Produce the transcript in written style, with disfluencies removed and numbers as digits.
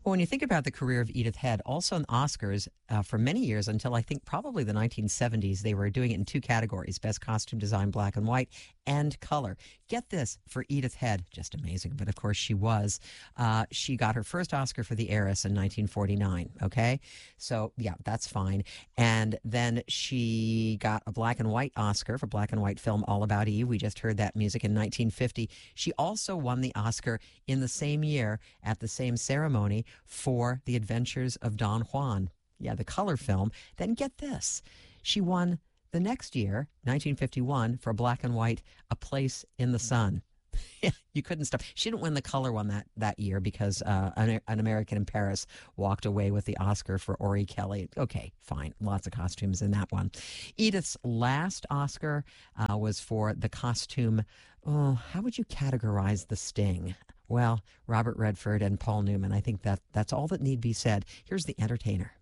Well, when you think about the career of Edith Head, also in Oscars for many years until I think probably the 1970s, they were doing it in two categories: best costume design, black and white, and color. Get this, for Edith Head, just amazing. But of course, she got her first Oscar for The Heiress in 1949. Okay, so yeah, that's fine. And then she got a black and white Oscar for black and white film All About Eve. We just heard that music in 1950. She also won the Oscar in the same year at the same ceremony for The Adventures of Don Juan. Yeah, the color film. Then get this. She won the next year, 1951, for black and white, A Place in the Sun. You couldn't stop. She didn't win the color one that year because an American in Paris walked away with the Oscar for Ori Kelly. Okay, fine. Lots of costumes in that one. Edith's last Oscar was for the costume. Oh, how would you categorize The Sting? Well, Robert Redford and Paul Newman. I think that's all that need be said. Here's The Entertainer.